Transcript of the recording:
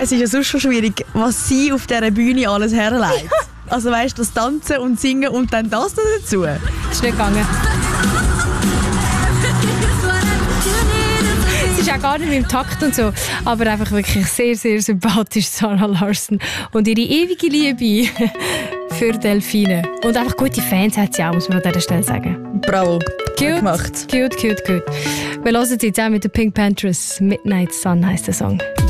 Es ist ja sonst schon schwierig, was sie auf dieser Bühne alles herleitet. Also weißt du, das Tanzen und Singen und dann das noch dazu. Das ist nicht gegangen. Es ist auch gar nicht mit dem Takt und so, aber einfach wirklich sehr, sehr sympathisch, Zara Larsson. Und ihre ewige Liebe für Delfine. Und einfach gute Fans hat sie auch, muss man an dieser Stelle sagen. Bravo. Cute gemacht. Cute. Wir hören sie jetzt auch mit den Pink Panthers. Midnight Sun heisst der Song.